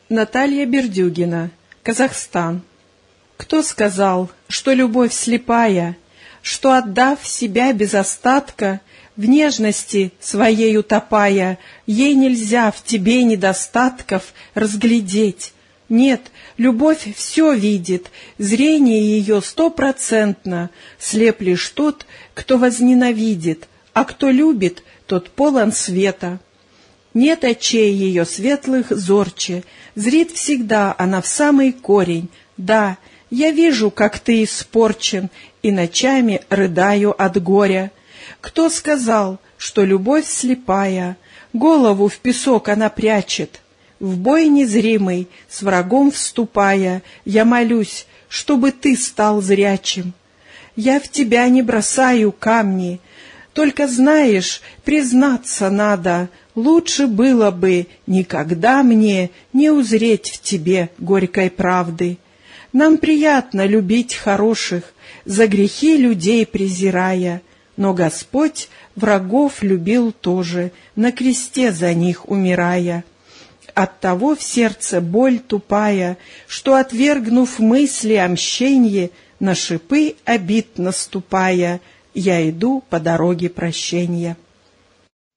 Наталья Бердюгина, Казахстан. Кто сказал, что любовь слепая, что, отдав себя без остатка, в нежности своей утопая, ей нельзя в тебе недостатков разглядеть? Нет, любовь все видит, зрение ее 100%, слеп лишь тот, кто возненавидит, а кто любит, тот полон света. Нет очей ее светлых зорче, зрит всегда она в самый корень. Да, я вижу, как ты испорчен, и ночами рыдаю от горя. Кто сказал, что любовь слепая, голову в песок она прячет? В бой незримый, с врагом вступая, я молюсь, чтобы ты стал зрячим. Я в тебя не бросаю камни, только, знаешь, признаться надо, лучше было бы никогда мне не узреть в тебе горькой правды. Нам приятно любить хороших, за грехи людей презирая, но Господь врагов любил тоже, на кресте за них умирая. Оттого в сердце боль тупая, что, отвергнув мысли о мщенье, на шипы обид наступая, я иду по дороге прощения.